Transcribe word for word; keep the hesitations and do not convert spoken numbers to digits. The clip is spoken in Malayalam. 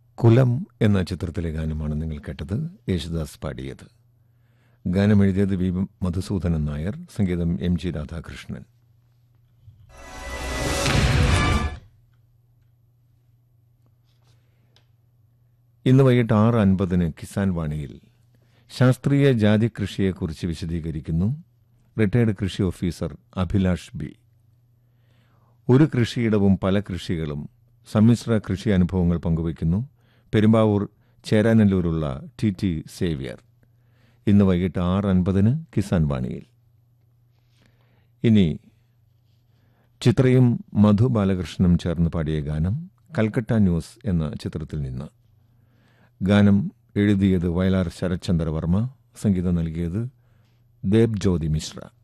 കുലം എന്ന ചിത്രത്തിലെ ഗാനമാണ് നിങ്ങൾ കേട്ടത്. യേശുദാസ് പാടിയത്. ഗാനം എഴുതിയത് വി മധുസൂദനൻ നായർ, സംഗീതം എം ജി രാധാകൃഷ്ണൻ. ഇന്ന് വൈകിട്ട് ആറ് അൻപതിന് കിസാൻ വാണിയിൽ ശാസ്ത്രീയ ജാതി കൃഷിയെക്കുറിച്ച് വിശദീകരിക്കുന്നു റിട്ടയർഡ് കൃഷി ഓഫീസർ അഭിലാഷ് ബി. ഒരു കൃഷിയിടവും പല കൃഷികളും സമ്മിശ്ര കൃഷി അനുഭവങ്ങൾ പങ്കുവയ്ക്കുന്നു പെരുമ്പാവൂർ ചേരാനല്ലൂരുള്ള ടി ടി സേവ്യർ. ഇന്ന് വൈകിട്ട് ആറ് അൻപതിന് കിസാൻ വാണിയിൽ. ഇനി ചിത്രയും മധു ബാലകൃഷ്ണനും ചേർന്ന് പാടിയ ഗാനം കൽക്കട്ട ന്യൂസ് എന്ന ചിത്രത്തിൽ നിന്ന്. ഗാനം എഴുതിയത് വയലാർ ശരത്ചന്ദ്ര വർമ്മ, സംഗീതം നൽകിയത് ദേബ് ജ്യോതി മിശ്ര.